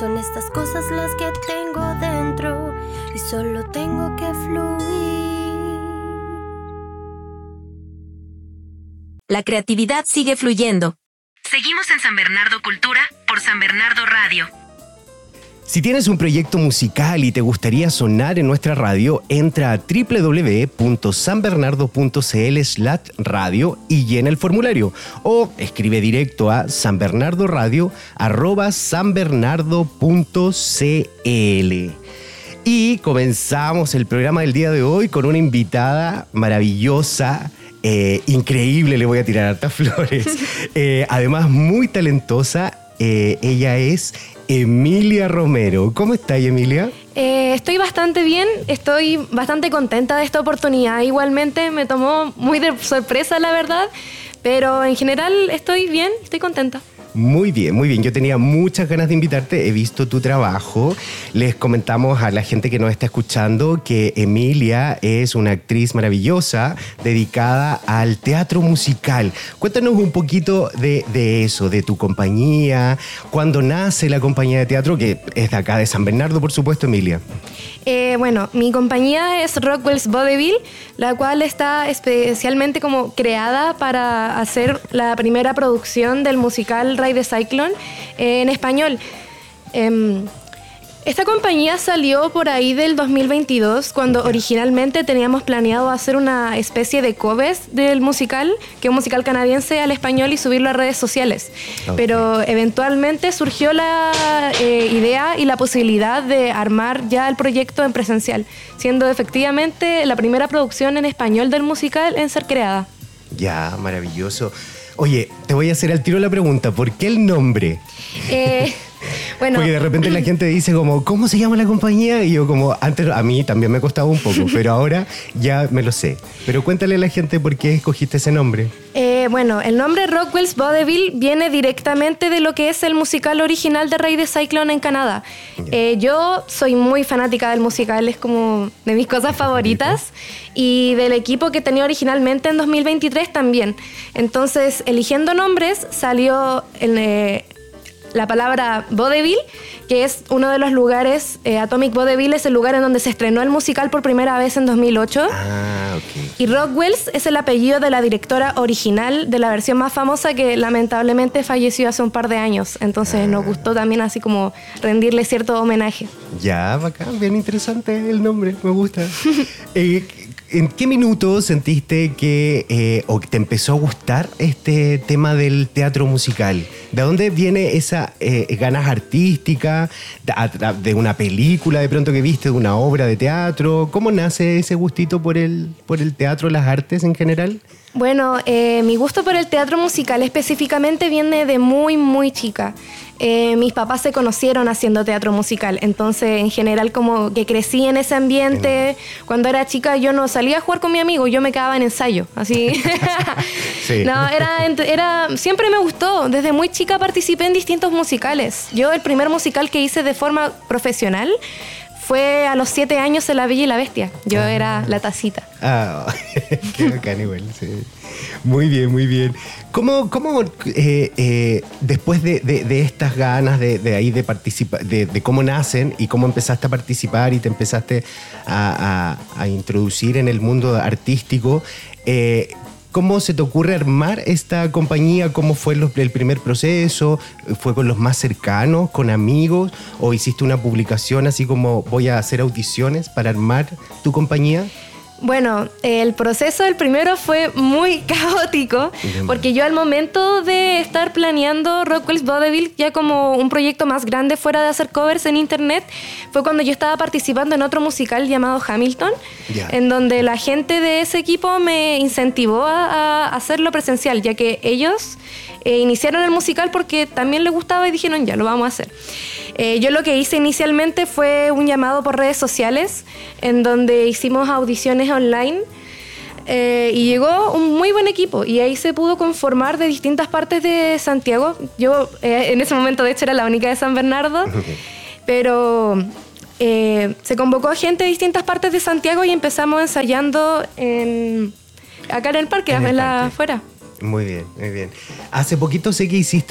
Son estas cosas las que tengo dentro y solo tengo que fluir. La creatividad sigue fluyendo. Seguimos en San Bernardo Cultura por San Bernardo Radio. Si tienes un proyecto musical y te gustaría sonar en nuestra radio, entra a www.sanbernardo.cl/radio y llena el formulario. O escribe directo a sanbernardoradio@sanbernardo.cl. Y comenzamos el programa del día de hoy con una invitada maravillosa, increíble, le voy a tirar hartas flores. Además, muy talentosa. Ella es Emilia Romero. ¿Cómo estás, Emilia? Estoy bastante bien, estoy bastante contenta de esta oportunidad. Igualmente me tomó muy de sorpresa, la verdad, pero en general estoy bien, estoy contenta. Muy bien, muy bien. Yo tenía muchas ganas de invitarte, he visto tu trabajo. Les comentamos a la gente que nos está escuchando que Emilia es una actriz maravillosa dedicada al teatro musical. Cuéntanos un poquito de eso, de tu compañía, cuándo nace la compañía de teatro, que es de acá de San Bernardo, por supuesto, Emilia. Bueno, mi compañía es Rockwell's Vaudeville, la cual está especialmente como creada para hacer la primera producción del musical Ride the Cyclone en español. Esta compañía salió por ahí del 2022, cuando originalmente teníamos planeado hacer una especie de covers del musical, que es un musical canadiense al español, y subirlo a redes sociales. Okay. Pero eventualmente surgió la idea y la posibilidad de armar ya el proyecto en presencial, siendo efectivamente la primera producción en español del musical en ser creada. Ya, maravilloso. Oye, te voy a hacer al tiro la pregunta, ¿por qué el nombre? Bueno, porque de repente la gente dice como, ¿cómo se llama la compañía? Y yo como, antes a mí también me costaba un poco, pero ahora ya me lo sé. Pero cuéntale a la gente por qué escogiste ese nombre. Bueno, el nombre Rockwell's Vaudeville viene directamente de lo que es el musical original de Ride the Cyclone en Canadá. Yo soy muy fanática del musical, es como de mis cosas favoritas, y del equipo que tenía originalmente en 2023 también. Entonces, eligiendo nombres, salió la palabra vaudeville, que es uno de los lugares, Atomic Vaudeville es el lugar en donde se estrenó el musical por primera vez en 2008. Ah, okay. Y Rockwell's es el apellido de la directora original de la versión más famosa, que lamentablemente falleció hace un par de años. Entonces nos gustó también así como rendirle cierto homenaje. Ya, bacán, bien interesante el nombre, me gusta. ¿En qué minuto sentiste que o te empezó a gustar este tema del teatro musical? ¿De dónde viene esa ganas artísticas? ¿De una película de pronto que viste, de una obra de teatro? ¿Cómo nace ese gustito por el teatro, las artes en general? Bueno, mi gusto por el teatro musical específicamente viene de muy, muy chica. Mis papás se conocieron haciendo teatro musical, entonces en general como que crecí en ese ambiente. Cuando era chica yo no salía a jugar con mi amigo, yo me quedaba en ensayo, así. Sí. No, siempre me gustó, desde muy chica participé en distintos musicales. Yo el primer musical que hice de forma profesional fue a los 7 años en La Bella y la Bestia. Yo era la tacita. Ah, qué bacán igual, sí. Muy bien, muy bien. ¿Cómo después de estas ganas de ahí de participar, de cómo nacen y cómo empezaste a participar y te empezaste a introducir en el mundo artístico, ¿cómo se te ocurre armar esta compañía? ¿Cómo fue el primer proceso? ¿Fue con los más cercanos, con amigos? ¿O hiciste una publicación así como voy a hacer audiciones para armar tu compañía? Bueno, el proceso del primero fue muy caótico, porque yo al momento de estar planeando Rockwell's Vaudeville ya como un proyecto más grande fuera de hacer covers en internet, fue cuando yo estaba participando en otro musical llamado Hamilton, en donde la gente de ese equipo me incentivó a hacerlo presencial, ya que ellos iniciaron el musical porque también les gustaba y dijeron ya, lo vamos a hacer. Yo lo que hice inicialmente fue un llamado por redes sociales, en donde hicimos audiciones online, y llegó un muy buen equipo y ahí se pudo conformar de distintas partes de Santiago. Yo en ese momento de hecho era la única de San Bernardo, pero se convocó a gente de distintas partes de Santiago y empezamos ensayando acá en el parque, afuera. Muy bien, muy bien. Hace poquito sé que hiciste